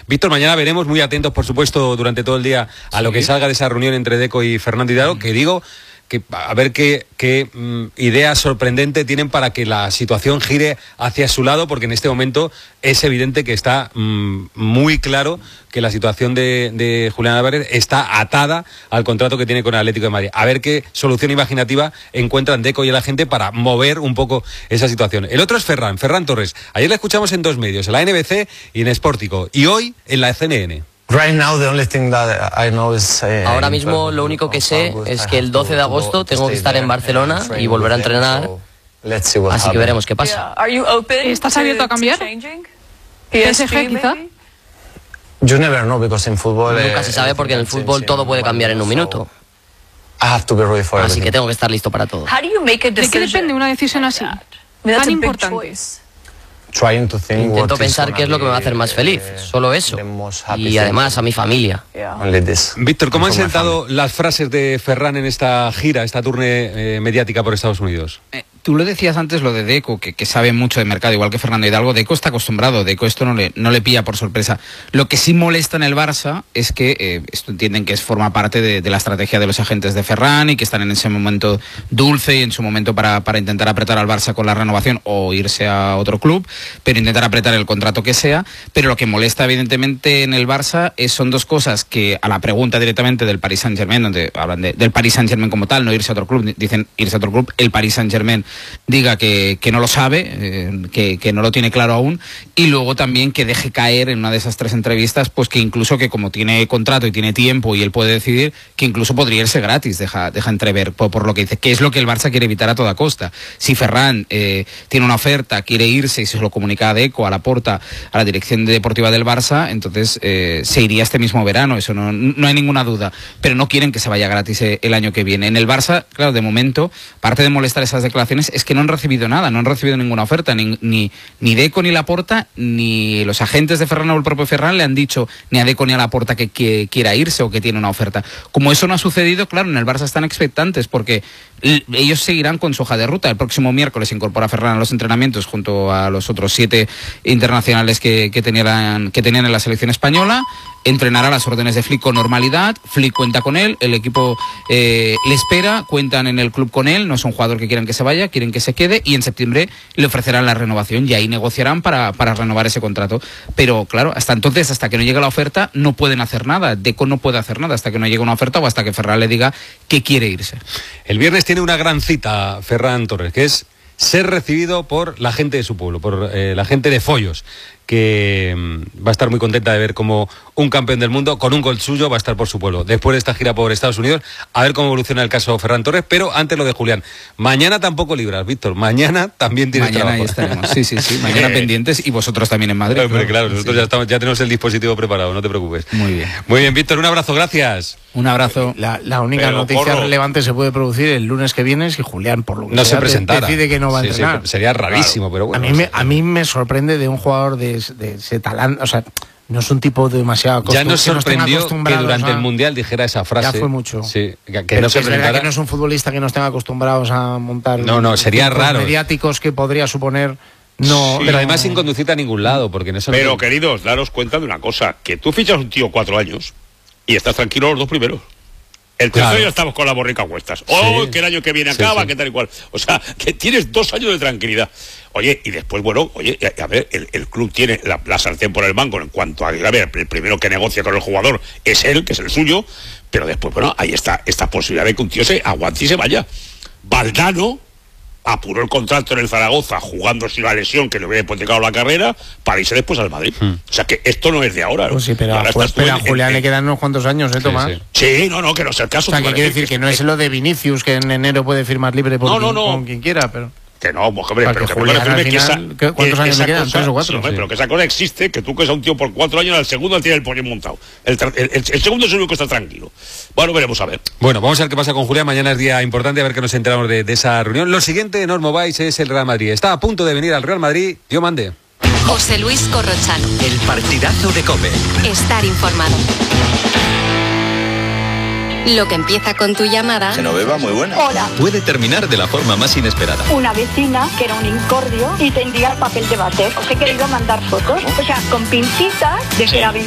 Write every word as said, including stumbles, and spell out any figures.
Víctor, mañana veremos, muy atentos, por supuesto, durante todo el día a sí. lo que salga de esa reunión entre Deco y Fernando Hidalgo, mm. que digo... que a ver qué, qué mm, idea sorprendente tienen para que la situación gire hacia su lado, porque en este momento es evidente que está mm, muy claro que la situación de, de Julián Álvarez está atada al contrato que tiene con el Atlético de Madrid. A ver qué solución imaginativa encuentran Deco y la gente para mover un poco esa situación. El otro es Ferran, Ferran Torres. Ayer le escuchamos en dos medios, en la N B C y en Spórtico, y hoy en la C N N. Right now, the only thing that I know is, uh, Ahora mismo lo único que sé es que el doce de agosto tengo que estar en Barcelona y volver a entrenar, así que veremos qué pasa. ¿Estás abierto a cambiar? ¿P S G quizá? You never know, because in football, Nunca se sabe porque en el fútbol todo puede cambiar en un minuto. I have to be ready for Así que tengo que estar listo para todo. ¿De qué depende una decisión así, tan importante? Intento pensar qué es lo que me va a hacer más feliz, solo eso. Y además a mi familia. Víctor, ¿cómo han sentado las frases de Ferran en esta gira, esta tournée eh, mediática por Estados Unidos? Eh, tú lo decías antes, lo de Deco, que, que sabe mucho de mercado, igual que Fernando Hidalgo. Deco está acostumbrado, Deco esto no le, no le pilla por sorpresa. Lo que sí molesta en el Barça es que, eh, esto entienden que es, forma parte de, de la estrategia de los agentes de Ferran y que están en ese momento dulce y en su momento para, para intentar apretar al Barça con la renovación o irse a otro club, pero intentar apretar el contrato que sea. Pero lo que molesta evidentemente en el Barça es, son dos cosas que, a la pregunta directamente del Paris Saint-Germain, donde hablan de, del Paris Saint-Germain como tal, no irse a otro club, dicen irse a otro club, el Paris Saint-Germain diga que, que no lo sabe, eh, que, que no lo tiene claro aún, y luego también que deje caer en una de esas tres entrevistas, pues que incluso que como tiene contrato y tiene tiempo y él puede decidir, que incluso podría irse gratis, deja, deja entrever, por, por lo que dice, que es lo que el Barça quiere evitar a toda costa. Si Ferran eh, tiene una oferta, quiere irse y se lo comunica a Deco, a Laporta, a la dirección deportiva del Barça, entonces eh, se iría este mismo verano, eso no, no hay ninguna duda, pero no quieren que se vaya gratis el año que viene. En el Barça, claro, de momento, parte de molestar esas declaraciones es que no han recibido nada, no han recibido ninguna oferta, ni, ni, ni Deco ni Laporta, ni los agentes de Ferran o el propio Ferran le han dicho ni a Deco ni a Laporta que, que quiera irse o que tiene una oferta. Como eso no ha sucedido, claro, en el Barça están expectantes porque ellos seguirán con su hoja de ruta. El próximo miércoles incorpora a Ferran a los entrenamientos junto a los otros siete internacionales que, que, tenían, que tenían en la selección española. Entrenará las órdenes de Flick con normalidad. Flick cuenta con él, el equipo eh, le espera, cuentan en el club con él, no es un jugador que quieran que se vaya, quieren que se quede, y en septiembre le ofrecerán la renovación y ahí negociarán para, para renovar ese contrato. Pero claro, hasta entonces, hasta que no llegue la oferta, no pueden hacer nada. Deco no puede hacer nada hasta que no llegue una oferta o hasta que Ferran le diga que quiere irse. El viernes tiene una gran cita Ferran Torres, que es ser recibido por la gente de su pueblo, por eh, la gente de Follos, que mmm, va a estar muy contenta de ver cómo un campeón del mundo con un gol suyo va a estar por su pueblo. Después de esta gira por Estados Unidos, a ver cómo evoluciona el caso Ferran Torres, pero antes lo de Julián. Mañana tampoco libras, Víctor, mañana también tienes mañana trabajo. Mañana estaremos, sí, sí, sí, mañana pendientes y vosotros también en Madrid. Hombre, claro, claro, nosotros sí. ya, estamos, ya tenemos el dispositivo preparado, no te preocupes. Muy bien. Muy bien, Víctor, un abrazo, gracias. Un abrazo. La, la única Pero, noticia porro. relevante se puede producir el lunes que viene si Julián, por lo que no sea, se presentara. decide que no va a sí, entrenar. Sí, sería rarísimo, claro. pero bueno. A mí, me, a mí me sorprende de un jugador de, de ese talento, o sea, no es un tipo demasiado ya nos sorprendió que, que durante a, el Mundial dijera esa frase. Ya fue mucho. Sí, que, que pero no que se es presentara. verdad que no es un futbolista que no estén acostumbrados a montar. No, no, sería raro. Mediáticos que podría suponer. No, sí, pero además sin conducirte a ningún lado, porque no. Pero queridos, daros cuenta de una cosa, que tú fichas a un tío cuatro años y estás tranquilo los dos primeros. El tercero claro. Ya estamos con la borrica a cuestas. Oh, sí. Que el año que viene acaba, sí, sí. Que tal y cual. O sea, que tienes dos años de tranquilidad. Oye, y después, bueno, oye, a, a ver, el, el club tiene la, la sartén por el mango en cuanto a, a ver, el primero que negocia con el jugador es él, que es el suyo, pero después, bueno, ahí está esta posibilidad de que un tío se aguante y se vaya. Valdano apuró el contrato en el Zaragoza jugándose la lesión que le hubiera hipotecado la carrera para irse después al Madrid. Hmm. O sea que esto no es de ahora, ¿no? Pues sí, pero ahora a, pero a Julián en, le quedan unos cuantos años, ¿eh, Tomás? Sí, sí. sí, no, no, que no es el caso. O sea, que quiere decir que no es lo de Vinicius, que en enero puede firmar libre por no, quien, no, no. con quien quiera, pero... Que no, pues, hombre, pero que, que, Julián, me final, que esa, ¿cuántos años esa le quedan? Cosa, ¿Tres o cuatro? Sí, hombre, sí. Pero que esa cosa existe, que tú que es a un tío por cuatro años, al segundo al tiene el pollo montado. El, el, el, el segundo es el único que está tranquilo. Bueno, veremos a ver. Bueno, vamos a ver qué pasa con Julián. Mañana es día importante, a ver qué nos enteramos de, de esa reunión. Lo siguiente en Osmo Vice es el Real Madrid. Está a punto de venir al Real Madrid. Yo mandé. José Luis Corrochano. El partidazo de COPE. Estar informado. Lo que empieza con tu llamada. Genoveva, muy buena. Hola. Puede terminar de la forma más inesperada. Una vecina que era un incordio y tendía papel de váter. Os he querido mandar fotos. O sea, con pincitas de que era